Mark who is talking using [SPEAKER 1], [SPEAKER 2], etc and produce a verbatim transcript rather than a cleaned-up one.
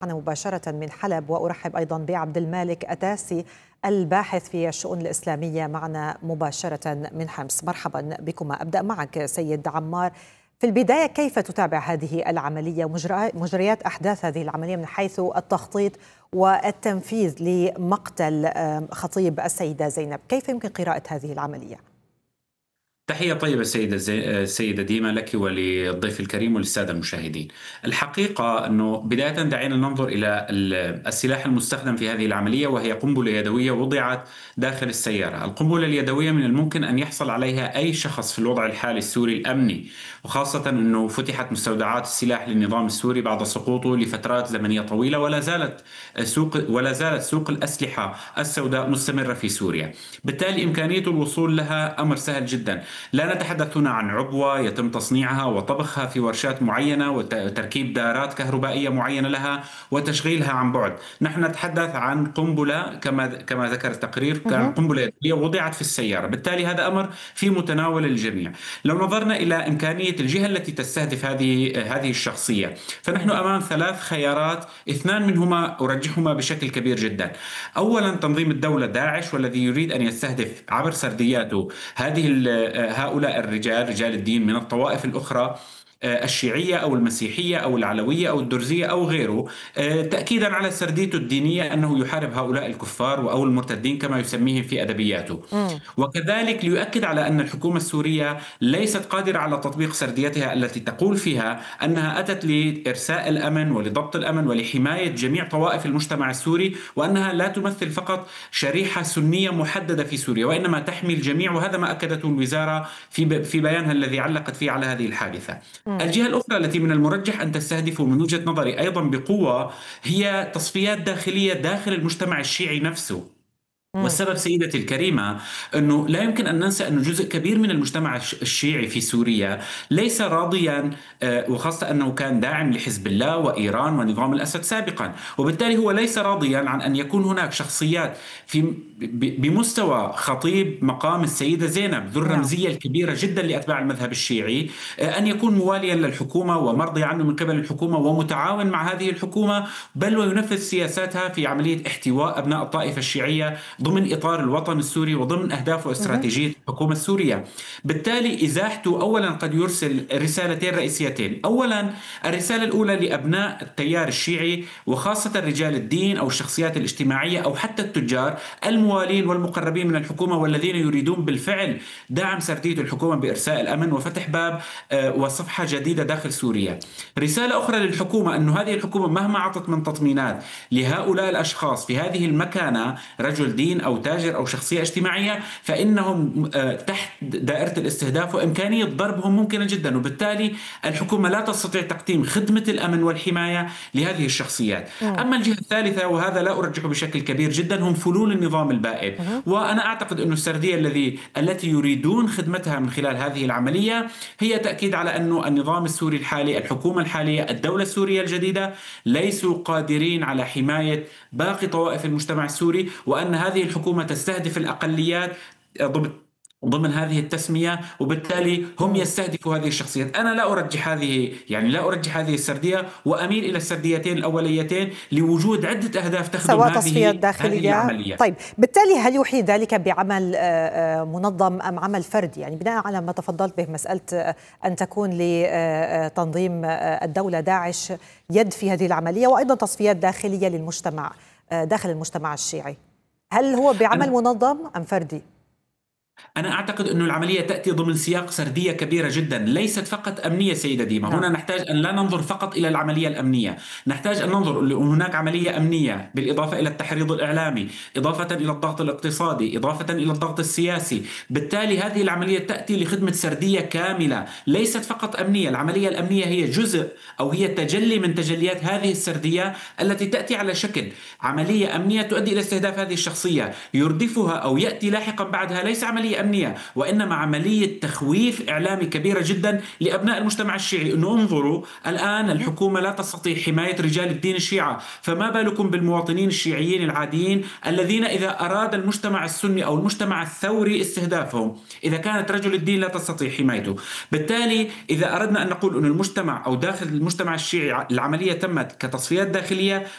[SPEAKER 1] أنا مباشرة من حلب، وأرحب أيضا بعبد المالك أتاسي الباحث في الشؤون الإسلامية معنا مباشرة من حمص. مرحبا بكما. أبدأ معك سيد عمار. في البداية، كيف تتابع هذه العملية ومجريات أحداث هذه العملية من حيث التخطيط والتنفيذ لمقتل خطيب السيدة زينب؟ كيف يمكن قراءة هذه العملية؟
[SPEAKER 2] تحية طيبة سيدة زي... سيدة ديما لك وللضيف الكريم وللسادة المشاهدين. الحقيقة أنه بداية دعينا ننظر إلى السلاح المستخدم في هذه العملية، وهي قنبلة يدوية وضعت داخل السيارة. القنبلة اليدوية من الممكن أن يحصل عليها أي شخص في الوضع الحالي السوري الأمني، وخاصة أنه فتحت مستودعات السلاح للنظام السوري بعد سقوطه لفترات زمنية طويلة، ولا زالت سوق ولا زالت سوق الأسلحة السوداء مستمرة في سوريا. بالتالي إمكانية الوصول لها أمر سهل جدا. لا نتحدث هنا عن عبوة يتم تصنيعها وطبخها في ورشات معينة وتركيب دارات كهربائية معينة لها وتشغيلها عن بعد. نحن نتحدث عن قنبلة كما كما ذكر التقرير، كان قنبلة يدوية وضعت في السيارة. بالتالي هذا أمر في متناول الجميع. لو نظرنا إلى إمكانية الجهة التي تستهدف هذه هذه الشخصية، فنحن أمام ثلاث خيارات، اثنان منهما أرجحهما بشكل كبير جدا. أولا، تنظيم الدولة داعش، والذي يريد أن يستهدف عبر سردياته هذه هؤلاء الرجال رجال الدين من الطوائف الأخرى، الشيعية أو المسيحية أو العلوية أو الدرزية أو غيره، تأكيدا على سرديته الدينية أنه يحارب هؤلاء الكفار أو المرتدين كما يسميهم في أدبياته.
[SPEAKER 1] مم.
[SPEAKER 2] وكذلك ليؤكد على أن الحكومة السورية ليست قادرة على تطبيق سرديتها التي تقول فيها أنها أتت لإرساء الأمن ولضبط الأمن ولحماية جميع طوائف المجتمع السوري، وأنها لا تمثل فقط شريحة سنية محددة في سوريا، وإنما تحمي الجميع. وهذا ما أكدته الوزارة في في بيانها الذي علقت فيه على هذه الحادثة. الجهة الأخرى التي من المرجح أن تستهدف من وجهة نظري أيضا بقوة هي تصفيات داخلية داخل المجتمع الشيعي نفسه.
[SPEAKER 1] مم.
[SPEAKER 2] والسبب سيدتي الكريمة أنه لا يمكن أن ننسى أن جزء كبير من المجتمع الشيعي في سوريا ليس راضيا، وخاصة أنه كان داعم لحزب الله وإيران ونظام الأسد سابقا، وبالتالي هو ليس راضيا عن أن يكون هناك شخصيات في بمستوى خطيب مقام السيدة زينب ذو الرمزية الكبيرة جدا لأتباع المذهب الشيعي أن يكون مواليا للحكومة ومرضي عنه من قبل الحكومة ومتعاون مع هذه الحكومة، بل وينفذ سياساتها في عملية احتواء أبناء الطائفة الشيعية ضمن إطار الوطن السوري وضمن أهداف واستراتيجية الحكومة السورية. بالتالي إزاحته أولا قد يرسل رسالتين رئيسيتين. أولا، الرسالة الأولى لأبناء التيار الشيعي وخاصة رجال الدين أو الشخصيات الاجتماعية أو حتى التجار الموالين والمقربين من الحكومة والذين يريدون بالفعل دعم سردية الحكومة بإرساء الأمن وفتح باب وصفحة جديدة داخل سوريا. رسالة أخرى للحكومة أن هذه الحكومة مهما عطت من تطمينات لهؤلاء الأشخاص في هذه المكانة، رجل دين أو تاجر أو شخصية اجتماعية، فإنهم تحت دائرة الاستهداف وإمكانية ضربهم ممكنة جدا. وبالتالي الحكومة لا تستطيع تقديم خدمة الأمن والحماية لهذه الشخصيات. أما الجهة الثالثة، وهذا لا أرجحه بشكل كبير جدا، هم فلول النظام البائد. وأنا أعتقد أن السردية الذي التي يريدون خدمتها من خلال هذه العملية هي تأكيد على أن النظام السوري الحالي، الحكومة الحالية، الدولة السورية الجديدة ليسوا قادرين على حماية باقي طوائف المجتمع السوري، وأن هذه الحكومة تستهدف الأقليات ضمن ضمن هذه التسمية، وبالتالي هم يستهدفوا هذه الشخصيات. أنا لا أرجح هذه يعني لا أرجح هذه السردية، وأميل إلى السرديتين الأوليتين لوجود عدة أهداف تخدم
[SPEAKER 1] سواء
[SPEAKER 2] هذه
[SPEAKER 1] تصفيات
[SPEAKER 2] هذه
[SPEAKER 1] داخلية.
[SPEAKER 2] العملية.
[SPEAKER 1] طيب، بالتالي هل يوحي ذلك بعمل منظم أم عمل فردي؟ يعني بناء على ما تفضلت به، مسألة أن تكون لتنظيم الدولة داعش يد في هذه العملية، وأيضا تصفيات داخلية للمجتمع داخل المجتمع الشيعي، هل هو بعمل
[SPEAKER 2] أنا
[SPEAKER 1] منظم أم فردي؟
[SPEAKER 2] أنا أعتقد أن العملية تأتي ضمن سياق سردية كبيرة جدا، ليست فقط أمنية سيدة ديما.
[SPEAKER 1] نعم.
[SPEAKER 2] هنا نحتاج أن لا ننظر فقط إلى العملية الأمنية، نحتاج أن ننظر أن هناك عملية أمنية بالإضافة إلى التحريض الإعلامي، إضافة إلى الضغط الاقتصادي، إضافة إلى الضغط السياسي. بالتالي هذه العملية تأتي لخدمة سردية كاملة، ليست فقط أمنية. العملية الأمنية هي جزء أو هي تجلي من تجليات هذه السردية التي تأتي على شكل عملية أمنية تؤدي إلى استهداف هذه الشخصية. يردفها أو يأتي لاحقا بعدها ليس عملية أمنية، وإنما عملية تخويف إعلامي كبيرة جدا لأبناء المجتمع الشيعي، أنه انظروا الآن الحكومة لا تستطيع حماية رجال الدين الشيعة، فما بالكم بالمواطنين الشيعيين العاديين الذين إذا أراد المجتمع السني أو المجتمع الثوري استهدافهم، إذا كانت رجل الدين لا تستطيع حمايته. بالتالي إذا أردنا أن نقول أن المجتمع أو داخل المجتمع الشيعي العملية تمت كتصفيات داخلية،